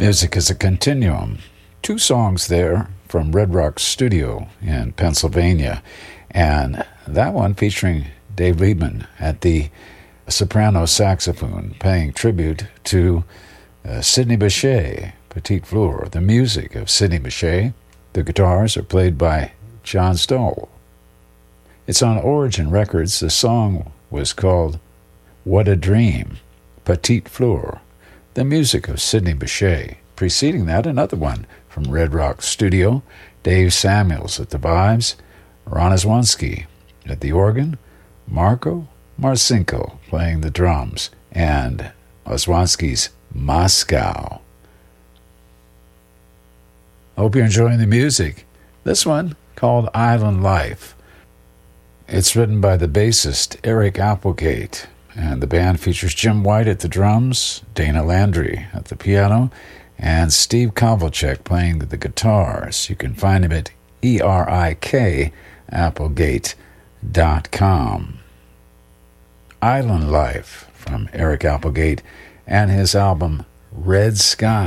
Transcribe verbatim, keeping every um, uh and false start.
Music is a continuum. Two songs there from Red Rock Studio in Pennsylvania, and that one featuring Dave Liebman at the soprano saxophone, paying tribute to uh, Sidney Bechet, Petite Fleur. The music of Sidney Bechet. The guitars are played by John Stoll. It's on Origin Records. The song was called What a Dream, Petite Fleur. The music of Sidney Bechet. Preceding that, another one from Red Rock Studio, Dave Samuels at the vibes, Ron Oswonsky at the organ, Marco Marcinko playing the drums, and Oswonsky's Moscow. Hope you're enjoying the music. This one called Island Life. It's written by the bassist Eric Applegate, and the band features Jim White at the drums, Dana Landry at the piano, and Steve Kovalchek playing the guitars. You can find him at E R I K Applegate dot com. Island Life from Eric Applegate and his album Red Sky.